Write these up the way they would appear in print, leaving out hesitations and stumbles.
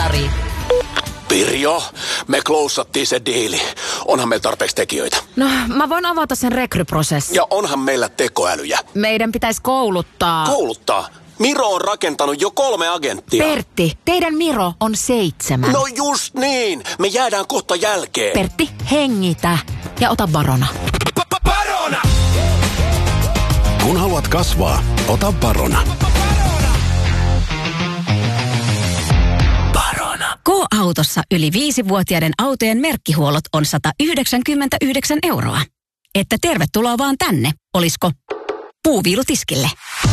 Kasari. Pirjo, me klousattiin se diili. Onhan meillä tarpeeksi tekijöitä. No, mä voin avata sen rekryprosessin. Ja onhan meillä tekoälyjä. Meidän pitäisi kouluttaa. Kouluttaa? Miro on rakentanut jo 3 agenttia. Pertti, teidän Miro on 7. No just niin. Me jäädään kohta jälkeen. Pertti, hengitä ja ota Barona. Barona! Kun haluat kasvaa, ota Barona. K-autossa yli 5-vuotiaiden autojen merkkihuollot on 199 €. Että tervetuloa vaan tänne, olisko puuviilutiskille.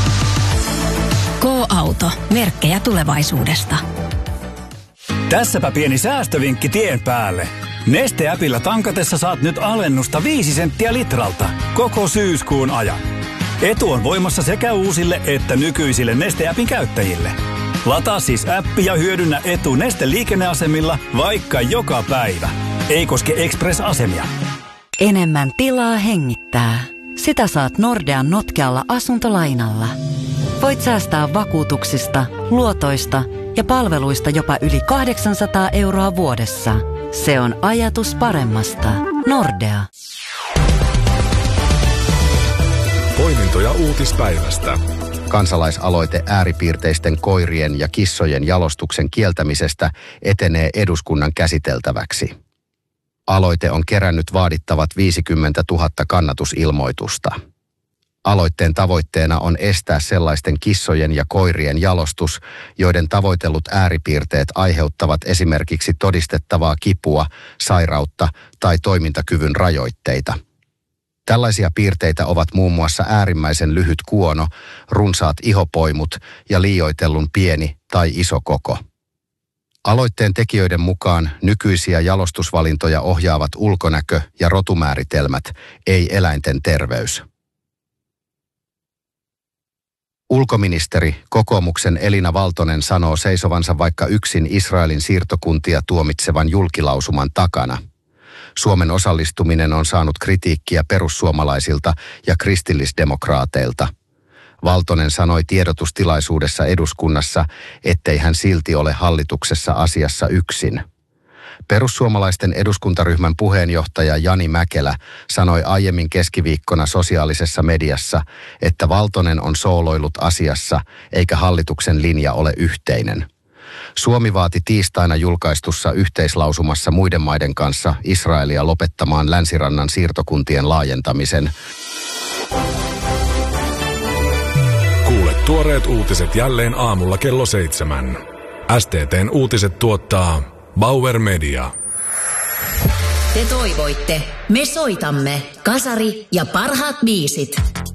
K-auto, merkkejä tulevaisuudesta. Tässäpä pieni säästövinkki tien päälle. Neste-äpillä tankatessa saat nyt alennusta 5 senttiä litralta koko syyskuun ajan. Etu on voimassa sekä uusille että nykyisille Neste-äpin käyttäjille. Lataa siis appi ja hyödynnä etu Neste-liikenneasemilla vaikka joka päivä. Ei koske Express-asemia. Enemmän tilaa hengittää. Sitä saat Nordean notkealla asuntolainalla. Voit säästää vakuutuksista, luotoista ja palveluista jopa yli 800 € vuodessa. Se on ajatus paremmasta. Nordea. Poimintoja uutispäivästä. Kansalaisaloite ääripiirteisten koirien ja kissojen jalostuksen kieltämisestä etenee eduskunnan käsiteltäväksi. Aloite on kerännyt vaadittavat 50 000 kannatusilmoitusta. Aloitteen tavoitteena on estää sellaisten kissojen ja koirien jalostus, joiden tavoitellut ääripiirteet aiheuttavat esimerkiksi todistettavaa kipua, sairautta tai toimintakyvyn rajoitteita. Tällaisia piirteitä ovat muun muassa äärimmäisen lyhyt kuono, runsaat ihopoimut ja liioitellun pieni tai iso koko. Aloitteen tekijöiden mukaan nykyisiä jalostusvalintoja ohjaavat ulkonäkö ja rotumääritelmät, ei eläinten terveys. Ulkoministeri, kokoomuksen Elina Valtonen sanoo seisovansa vaikka yksin Israelin siirtokuntia tuomitsevan julkilausuman takana. Suomen osallistuminen on saanut kritiikkiä perussuomalaisilta ja kristillisdemokraateilta. Valtonen sanoi tiedotustilaisuudessa eduskunnassa, ettei hän silti ole hallituksessa asiassa yksin. Perussuomalaisten eduskuntaryhmän puheenjohtaja Jani Mäkelä sanoi aiemmin keskiviikkona sosiaalisessa mediassa, että Valtonen on sooloillut asiassa eikä hallituksen linja ole yhteinen. Suomi vaati tiistaina julkaistussa yhteislausumassa muiden maiden kanssa Israelia lopettamaan Länsirannan siirtokuntien laajentamisen. Kuule tuoreet uutiset jälleen aamulla kello 7. STT:n uutiset tuottaa Bauer Media. Te toivoitte, me soitamme. Kasari ja parhaat biisit.